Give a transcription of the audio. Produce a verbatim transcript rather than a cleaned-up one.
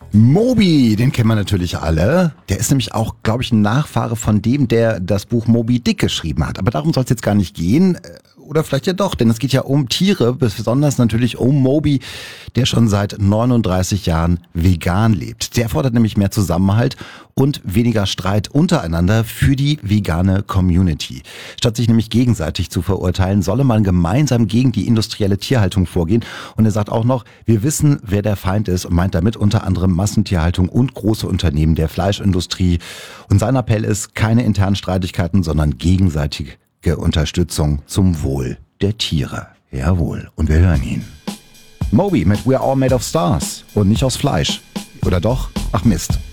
Moby, den kennen wir natürlich alle. Der ist nämlich auch, glaube ich, ein Nachfahre von dem, der das Buch Moby Dick geschrieben hat. Aber darum soll es jetzt gar nicht gehen. Oder vielleicht ja doch, denn es geht ja um Tiere, besonders natürlich um Moby, der schon seit neununddreißig Jahren vegan lebt. Der fordert nämlich mehr Zusammenhalt und weniger Streit untereinander für die vegane Community. Statt sich nämlich gegenseitig zu verurteilen, solle man gemeinsam gegen die industrielle Tierhaltung vorgehen. Und er sagt auch noch, wir wissen, wer der Feind ist und meint damit unter anderem Massentierhaltung und große Unternehmen der Fleischindustrie. Und sein Appell ist, keine internen Streitigkeiten, sondern gegenseitige Unterstützung zum Wohl der Tiere. Jawohl. Und wir hören ihn. Moby mit We're All Made of Stars und nicht aus Fleisch. Oder doch? Ach Mist.